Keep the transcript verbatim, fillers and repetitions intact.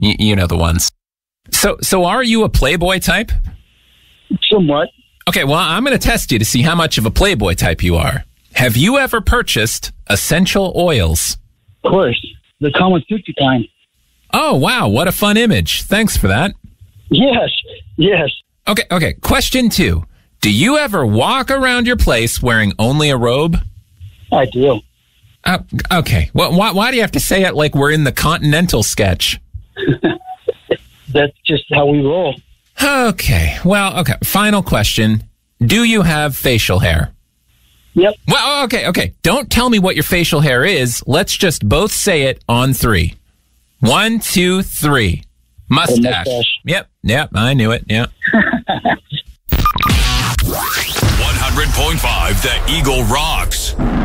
Y- you know the ones. So, so are you a Playboy type? Somewhat. Okay, well, I'm going to test you to see how much of a Playboy type you are. Have you ever purchased essential oils? Of course. The common fifty kind. Oh, wow. What a fun image. Thanks for that. Yes. Yes. Okay, okay. Question two. Do you ever walk around your place wearing only a robe? I do. Uh, okay. Well, why, why do you have to say it like we're in the Continental sketch? That's just how we roll. Okay. Well, okay. Final question. Do you have facial hair? Yep. Well, okay, okay. Don't tell me what your facial hair is. Let's just both say it on three. One, two, three. Mustache. mustache. Yep, yep. I knew it. Yeah. one hundred point five The Eagle rocks.